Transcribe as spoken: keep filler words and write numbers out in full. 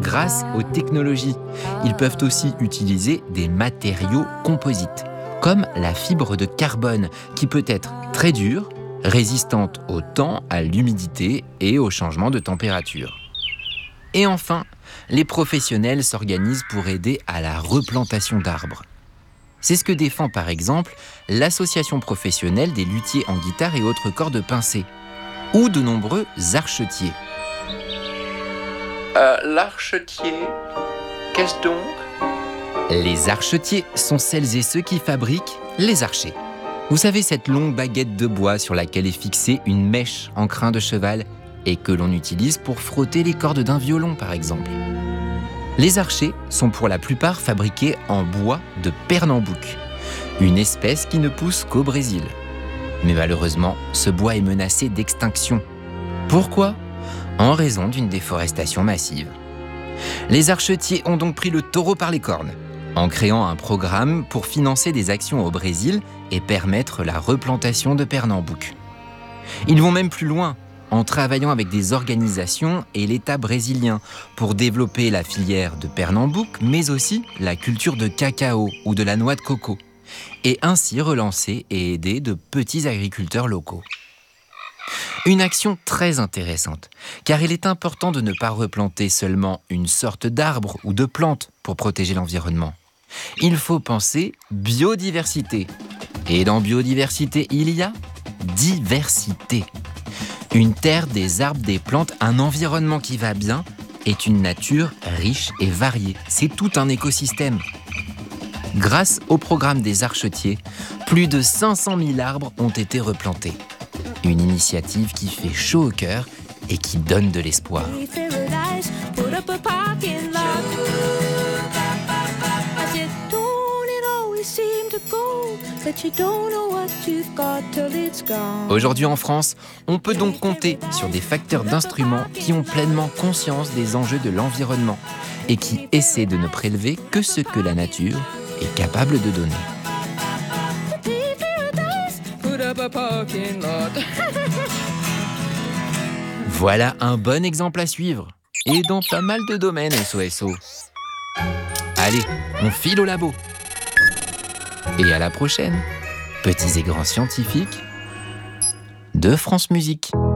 grâce aux technologies. Ils peuvent aussi utiliser des matériaux composites, comme la fibre de carbone, qui peut être très dure, résistante au temps, à l'humidité et au changement de température. Et enfin, les professionnels s'organisent pour aider à la replantation d'arbres. C'est ce que défend par exemple l'association professionnelle des luthiers en guitare et autres cordes pincées, ou de nombreux archetiers. Euh, l'archetier, qu'est-ce donc ? Les archetiers sont celles et ceux qui fabriquent les archets. Vous savez, cette longue baguette de bois sur laquelle est fixée une mèche en crin de cheval et que l'on utilise pour frotter les cordes d'un violon par exemple. Les archets sont pour la plupart fabriqués en bois de pernambouc, une espèce qui ne pousse qu'au Brésil. Mais malheureusement, ce bois est menacé d'extinction. Pourquoi ? En raison d'une déforestation massive. Les archetiers ont donc pris le taureau par les cornes, en créant un programme pour financer des actions au Brésil et permettre la replantation de pernambouc. Ils vont même plus loin, en travaillant avec des organisations et l'État brésilien pour développer la filière de pernambouc, mais aussi la culture de cacao ou de la noix de coco, et ainsi relancer et aider de petits agriculteurs locaux. Une action très intéressante, car il est important de ne pas replanter seulement une sorte d'arbre ou de plante pour protéger l'environnement. Il faut penser biodiversité. Et dans biodiversité, il y a diversité. Une terre, des arbres, des plantes, un environnement qui va bien est une nature riche et variée. C'est tout un écosystème. Grâce au programme des archetiers, plus de cinq cent mille arbres ont été replantés. Une initiative qui fait chaud au cœur et qui donne de l'espoir. Aujourd'hui en France, on peut donc compter sur des facteurs d'instruments qui ont pleinement conscience des enjeux de l'environnement et qui essaient de ne prélever que ce que la nature est capable de donner. Voilà un bon exemple à suivre, et dans pas mal de domaines S O S O. Allez, on file au labo. Et à la prochaine, petits et grands scientifiques de France Musique.